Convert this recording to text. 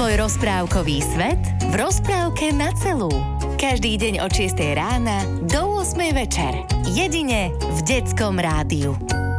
svoj rozprávkový svet v rozprávke na celú. Každý deň od 6 rána do 8 večer. Jedine v Detskom rádiu.